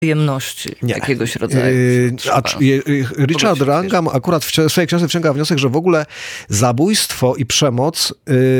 jemności jakiegoś rodzaju. Richard Wrangham akurat w swojej książce wyciąga wniosek, że w ogóle zabójstwo i przemoc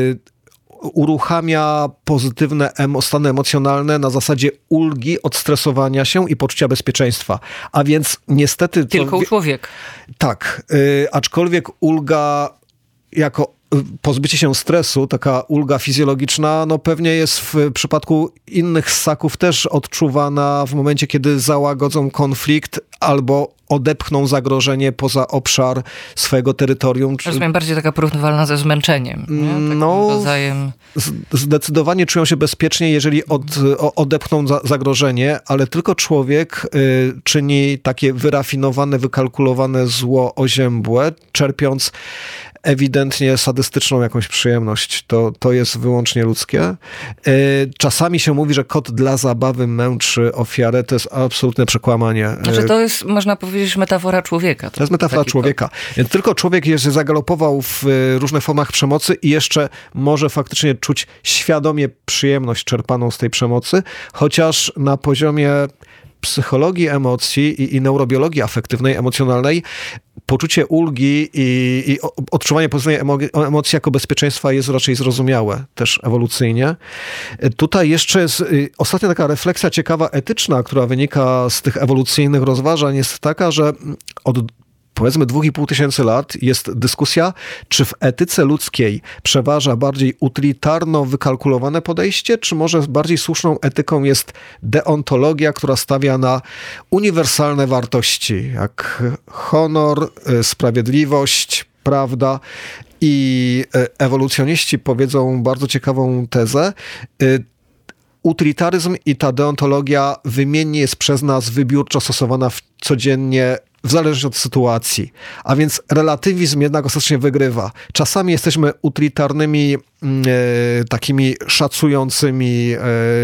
uruchamia pozytywne stany emocjonalne na zasadzie ulgi, odstresowania się i poczucia bezpieczeństwa. A więc niestety... Tylko u człowieka. Tak. Aczkolwiek ulga jako pozbycie się stresu, taka ulga fizjologiczna, no pewnie jest w przypadku innych ssaków też odczuwana w momencie, kiedy załagodzą konflikt albo odepchną zagrożenie poza obszar swojego terytorium. Rozumiem, bardziej taka porównywalna ze zmęczeniem. Rodzajem... Zdecydowanie czują się bezpiecznie, jeżeli odepchną zagrożenie, ale tylko człowiek czyni takie wyrafinowane, wykalkulowane zło oziębłe, czerpiąc ewidentnie sadystyczną jakąś przyjemność. To jest wyłącznie ludzkie. Czasami się mówi, że kot dla zabawy męczy ofiarę. To jest absolutne przekłamanie. Znaczy to jest, można powiedzieć, metafora człowieka. To jest metafora człowieka. Więc tylko człowiek się zagalopował w różnych formach przemocy i jeszcze może faktycznie czuć świadomie przyjemność czerpaną z tej przemocy, chociaż na poziomie psychologii emocji i neurobiologii afektywnej, emocjonalnej, poczucie ulgi i odczuwanie pozytywnej emocji jako bezpieczeństwa jest raczej zrozumiałe, też ewolucyjnie. Tutaj jeszcze jest ostatnia taka refleksja ciekawa, etyczna, która wynika z tych ewolucyjnych rozważań, jest taka, że od powiedzmy 2500 lat jest dyskusja, czy w etyce ludzkiej przeważa bardziej utylitarno wykalkulowane podejście, czy może bardziej słuszną etyką jest deontologia, która stawia na uniwersalne wartości, jak honor, sprawiedliwość, prawda. I ewolucjoniści powiedzą bardzo ciekawą tezę. Utylitaryzm i ta deontologia wymiennie jest przez nas wybiórczo stosowana codziennie w zależności od sytuacji. A więc relatywizm jednak ostatecznie wygrywa. Czasami jesteśmy utylitarnymi, takimi szacującymi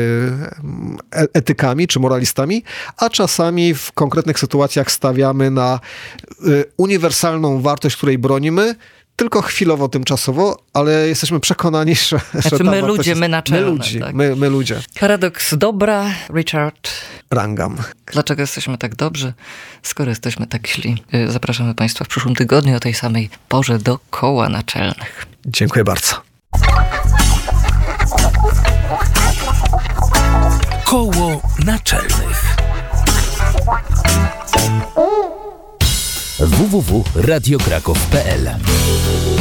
etykami czy moralistami, a czasami w konkretnych sytuacjach stawiamy na uniwersalną wartość, której bronimy, tylko chwilowo, tymczasowo, ale jesteśmy przekonani, że znaczy my ludzie, my naczelne. My ludzie. Paradoks dobra, Richard Wrangham. Dlaczego jesteśmy tak dobrzy, skoro jesteśmy tak źli? Zapraszamy Państwa w przyszłym tygodniu o tej samej porze do Koła Naczelnych. Dziękuję bardzo. Koło Naczelnych. www.radiokraków.pl